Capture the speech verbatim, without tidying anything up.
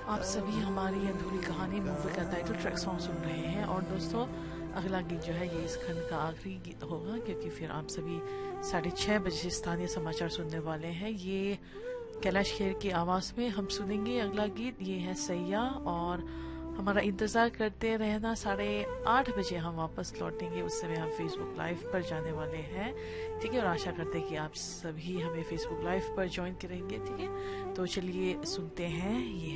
आप सभी हमारी अधूरी कहानी मूवी का टाइटल ट्रैक सॉन्ग सुन रहे हैं। और दोस्तों, अगला गीत जो है ये इस खंड का आखिरी गीत होगा, क्योंकि फिर आप सभी साढ़े छः बजे स्थानीय समाचार सुनने वाले हैं। ये कैलाश खेर की आवाज़ में हम सुनेंगे अगला गीत। ये है सैया, और हमारा इंतज़ार करते रहना। साढ़े आठ बजे हम वापस लौटेंगे, उस समय हम फेसबुक लाइव पर जाने वाले हैं, ठीक है। और आशा करते हैं कि आप सभी हमें फेसबुक लाइव पर ज्वाइन करेंगे, ठीक है। तो चलिए सुनते हैं, ये